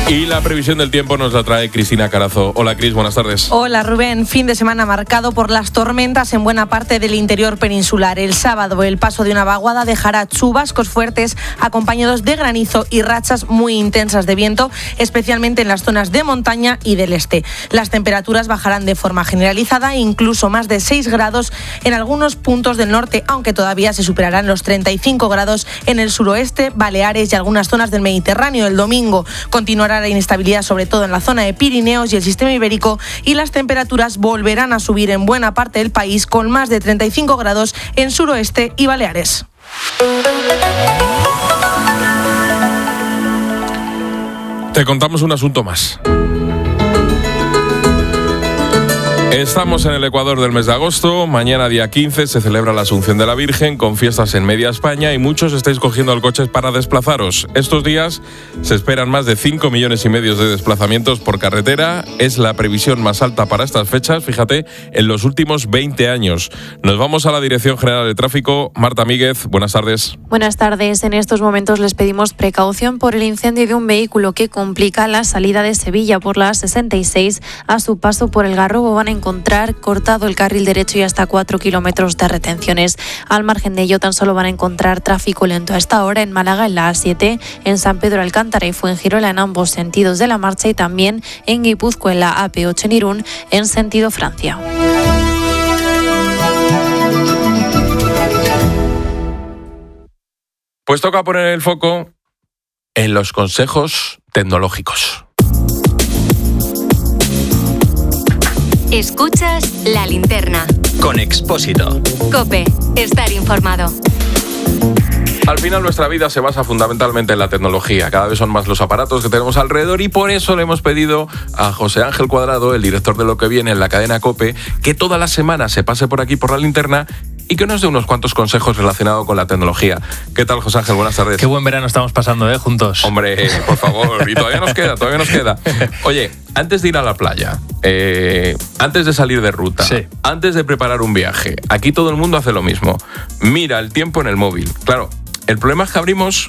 Y la previsión del tiempo nos la trae Cristina Carazo. Hola Cris, buenas tardes. Hola Rubén, fin de semana marcado por las tormentas en buena parte del interior peninsular. El sábado el paso de una vaguada dejará chubascos fuertes acompañados de granizo y rachas muy intensas de viento, especialmente en las zonas de montaña y del este. Las temperaturas bajarán de forma generalizada, incluso más de 6 grados en algunos puntos del norte, aunque todavía se superarán los 35 grados en el suroeste, Baleares y algunas zonas del Mediterráneo. El domingo continuará la inestabilidad, sobre todo en la zona de Pirineos y el sistema ibérico, y las temperaturas volverán a subir en buena parte del país, con más de 35 grados en suroeste y Baleares. Te contamos un asunto más. Estamos en el Ecuador del mes de agosto. Mañana, día 15, se celebra la Asunción de la Virgen, con fiestas en media España, y muchos estáis cogiendo el coche para desplazaros. Estos días se esperan más de 5,5 millones de desplazamientos por carretera. Es la previsión más alta para estas fechas, fíjate, en los últimos 20 años. Nos vamos a la Dirección General de Tráfico. Marta Míguez, buenas tardes. Buenas tardes. En estos momentos les pedimos precaución por el incendio de un vehículo que complica la salida de Sevilla por la A66. A su paso por el Garrobo van a encontrar cortado el carril derecho y hasta 4 kilómetros de retenciones. Al margen de ello, tan solo van a encontrar tráfico lento a esta hora en Málaga, en la A7, en San Pedro Alcántara y Fuengirola en ambos sentidos de la marcha, y también en Guipúzcoa, en la AP8 en Irún, en sentido Francia. Pues toca poner el foco en los consejos tecnológicos. Escuchas La Linterna con Expósito. COPE, estar informado. Al final nuestra vida se basa fundamentalmente en la tecnología. Cada vez son más los aparatos que tenemos alrededor, y por eso le hemos pedido a José Ángel Cuadrado, el director de Lo que Viene en la cadena COPE, que toda la semana se pase por aquí por La Linterna y que nos dé unos cuantos consejos relacionados con la tecnología. ¿Qué tal, José Ángel? Buenas tardes. Qué buen verano estamos pasando, juntos. Hombre, por favor, y todavía nos queda. Oye, antes de ir a la playa, antes de salir de ruta, sí, antes de preparar un viaje, aquí todo el mundo hace lo mismo. Mira el tiempo en el móvil. Claro, el problema es que abrimos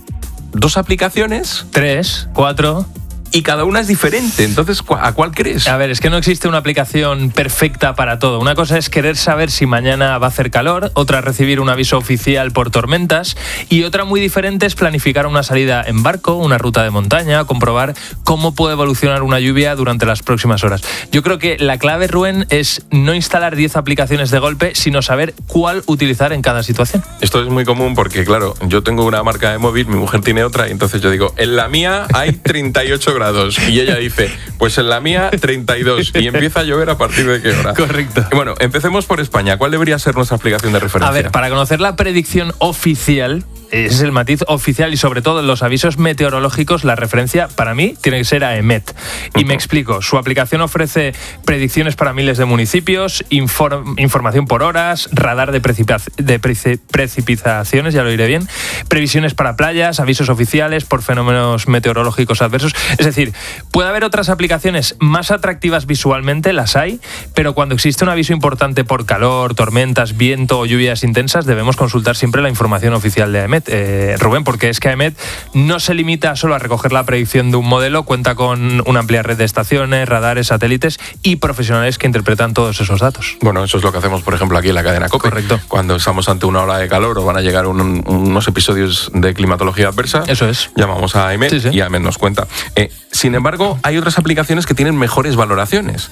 2 aplicaciones. 3, 4... Y cada una es diferente, entonces, ¿a cuál crees? A ver, es que no existe una aplicación perfecta para todo. Una cosa es querer saber si mañana va a hacer calor, otra es recibir un aviso oficial por tormentas, y otra muy diferente es planificar una salida en barco, una ruta de montaña, comprobar cómo puede evolucionar una lluvia durante las próximas horas. Yo creo que la clave, Rubén, es no instalar 10 aplicaciones de golpe, sino saber cuál utilizar en cada situación. Esto es muy común porque, claro, yo tengo una marca de móvil, mi mujer tiene otra, y entonces yo digo, en la mía hay 38 grados. Y ella dice, pues en la mía 32. Y empieza a llover a partir de qué hora. Correcto. Bueno, empecemos por España. ¿Cuál debería ser nuestra aplicación de referencia? A ver, para conocer la predicción oficial, ese es el matiz oficial, y sobre todo en los avisos meteorológicos, la referencia para mí tiene que ser a EMET. Y me explico. Su aplicación ofrece predicciones para miles de municipios, información por horas, radar de precipitaciones, ya lo diré bien, previsiones para playas, avisos oficiales por fenómenos meteorológicos adversos. Es decir, puede haber otras aplicaciones más atractivas visualmente, las hay, pero cuando existe un aviso importante por calor, tormentas, viento o lluvias intensas, debemos consultar siempre la información oficial de AEMET. Rubén, porque es que AEMET no se limita solo a recoger la predicción de un modelo, cuenta con una amplia red de estaciones, radares, satélites y profesionales que interpretan todos esos datos. Bueno, eso es lo que hacemos, por ejemplo, aquí en la cadena COPE. Correcto. Cuando estamos ante una ola de calor o van a llegar unos episodios de climatología adversa, eso es, llamamos a AEMET, sí. Y AEMET nos cuenta. Sin embargo, hay otras aplicaciones que tienen mejores valoraciones.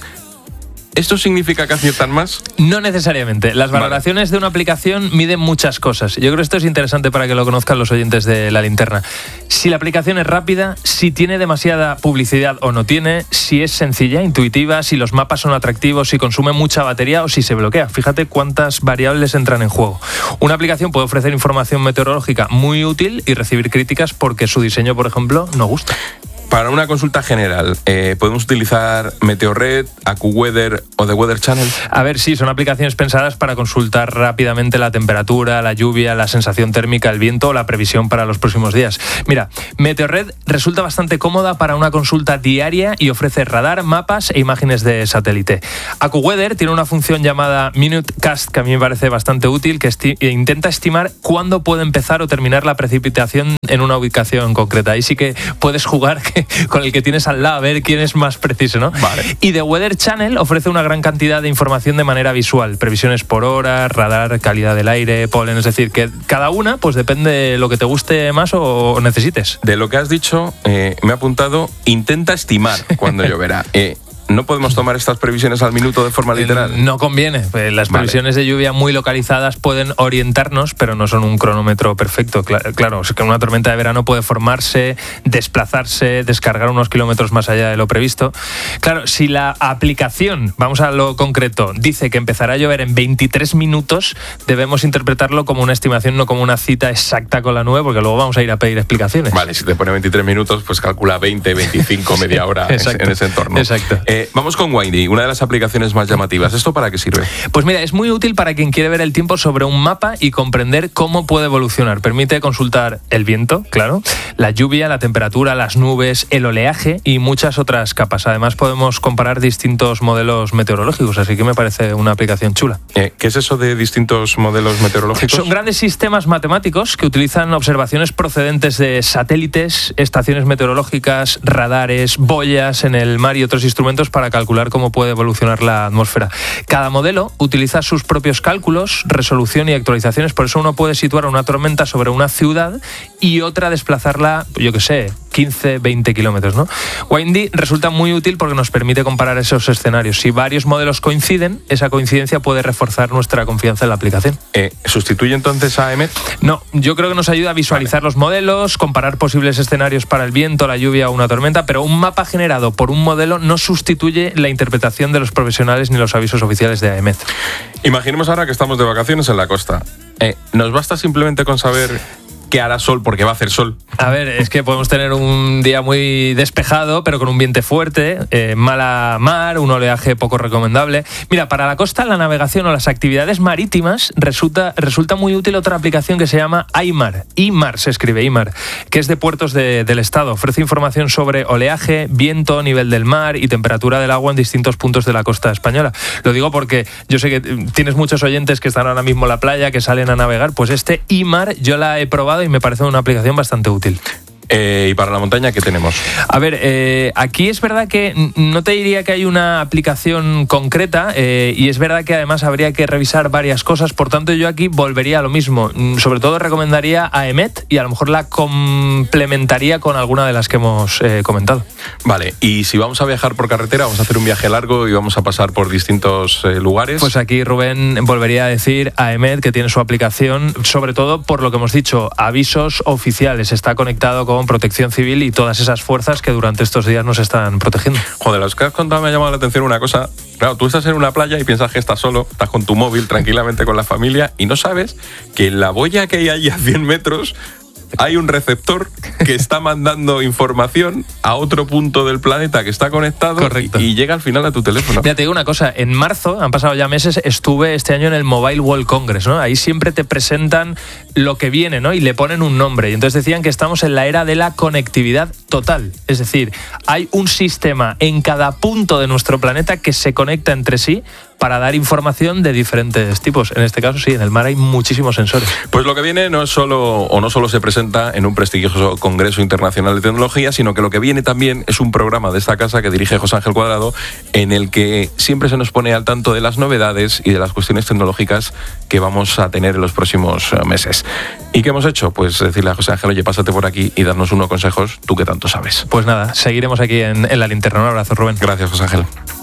¿Esto significa que aciertan más? No necesariamente. Las valoraciones de una aplicación miden muchas cosas. Yo creo que esto es interesante para que lo conozcan los oyentes de La Linterna. Si la aplicación es rápida, si tiene demasiada publicidad o no tiene, si es sencilla, intuitiva, si los mapas son atractivos, si consume mucha batería o si se bloquea. Fíjate cuántas variables entran en juego. Una aplicación puede ofrecer información meteorológica muy útil y recibir críticas porque su diseño, por ejemplo, no gusta. Para una consulta general, ¿podemos utilizar Meteorred, AccuWeather o The Weather Channel? A ver, sí, son aplicaciones pensadas para consultar rápidamente la temperatura, la lluvia, la sensación térmica, el viento o la previsión para los próximos días. Mira, Meteorred resulta bastante cómoda para una consulta diaria y ofrece radar, mapas e imágenes de satélite. AccuWeather tiene una función llamada Minutecast, que a mí me parece bastante útil, que intenta estimar cuándo puede empezar o terminar la precipitación en una ubicación concreta. Ahí sí que puedes jugar, que con el que tienes al lado, a ver quién es más preciso, ¿no? Vale. Y The Weather Channel ofrece una gran cantidad de información de manera visual, previsiones por hora, radar, calidad del aire, polen, es decir, que cada una pues depende de lo que te guste más o necesites. De lo que has dicho, me he apuntado, intenta estimar cuándo lloverá. ¿No podemos tomar estas previsiones al minuto de forma literal? No conviene. Las previsiones de lluvia muy localizadas pueden orientarnos, pero no son un cronómetro perfecto. Claro, es que una tormenta de verano puede formarse, desplazarse, descargar unos kilómetros más allá de lo previsto. Claro, si la aplicación, vamos a lo concreto, dice que empezará a llover en 23 minutos, debemos interpretarlo como una estimación, no como una cita exacta con la nube, porque luego vamos a ir a pedir explicaciones. Vale, si te pone 23 minutos, pues calcula 20, 25, media hora en ese entorno. Exacto. Vamos con Windy, una de las aplicaciones más llamativas. ¿Esto para qué sirve? Pues mira, es muy útil para quien quiere ver el tiempo sobre un mapa y comprender cómo puede evolucionar. Permite consultar el viento, claro, la lluvia, la temperatura, las nubes, el oleaje y muchas otras capas. Además, podemos comparar distintos modelos meteorológicos, así que me parece una aplicación chula. ¿Qué es eso de distintos modelos meteorológicos? Son grandes sistemas matemáticos que utilizan observaciones procedentes de satélites, estaciones meteorológicas, radares, boyas en el mar y otros instrumentos para calcular cómo puede evolucionar la atmósfera. Cada modelo utiliza sus propios cálculos, resolución y actualizaciones, por eso uno puede situar una tormenta sobre una ciudad y otra desplazarla, yo qué sé, 15, 20 kilómetros, ¿no? Windy resulta muy útil porque nos permite comparar esos escenarios. Si varios modelos coinciden, esa coincidencia puede reforzar nuestra confianza en la aplicación. ¿Sustituye entonces a EMET? No, yo creo que nos ayuda a visualizar los modelos, comparar posibles escenarios para el viento, la lluvia o una tormenta, pero un mapa generado por un modelo no sustituye la interpretación de los profesionales ni los avisos oficiales de AEMET. Imaginemos ahora que estamos de vacaciones en la costa. ¿Nos basta simplemente con saber que hará sol porque va a hacer sol? A ver, es que podemos tener un día muy despejado, pero con un viento fuerte, mala mar, un oleaje poco recomendable. Mira, para la costa, la navegación o las actividades marítimas resulta muy útil otra aplicación que se llama IMAR. IMAR se escribe, IMAR, que es de puertos del estado. Ofrece información sobre oleaje, viento, nivel del mar y temperatura del agua en distintos puntos de la costa española. Lo digo porque yo sé que tienes muchos oyentes que están ahora mismo en la playa, que salen a navegar. Pues este IMAR yo la he probado y me parece una aplicación bastante útil. ¿Y para la montaña qué tenemos? A ver, aquí es verdad que no te diría que hay una aplicación concreta y es verdad que además habría que revisar varias cosas, por tanto yo aquí volvería a lo mismo. Sobre todo recomendaría a EMET y a lo mejor la complementaría con alguna de las que hemos comentado. Vale, y si vamos a viajar por carretera, vamos a hacer un viaje largo y vamos a pasar por distintos lugares. Pues aquí Rubén volvería a decir a EMET que tiene su aplicación, sobre todo por lo que hemos dicho, avisos oficiales, está conectado con Protección Civil y todas esas fuerzas que durante estos días nos están protegiendo. Joder, los que has contado me ha llamado la atención una cosa. Claro, tú estás en una playa y piensas que estás solo, estás con tu móvil tranquilamente con la familia y no sabes que en la boya que hay allí a 100 metros hay un receptor que está mandando información a otro punto del planeta que está conectado. Correcto. Y llega al final a tu teléfono. Mira, te digo una cosa, en marzo, han pasado ya meses, estuve este año en el Mobile World Congress, ¿no? Ahí siempre te presentan lo que viene, ¿no? Y le ponen un nombre. Y entonces decían que estamos en la era de la conectividad total. Es decir, hay un sistema en cada punto de nuestro planeta que se conecta entre sí para dar información de diferentes tipos. En este caso, sí, en el mar hay muchísimos sensores. Pues lo que viene no solo se presenta en un prestigioso Congreso Internacional de Tecnología, sino que lo que viene también es un programa de esta casa que dirige José Ángel Cuadrado, en el que siempre se nos pone al tanto de las novedades y de las cuestiones tecnológicas que vamos a tener en los próximos meses. ¿Y qué hemos hecho? Pues decirle a José Ángel, oye, pásate por aquí y darnos unos consejos, tú que tanto sabes. Pues nada, seguiremos aquí en La Linterna. Un abrazo, Rubén. Gracias, José Ángel.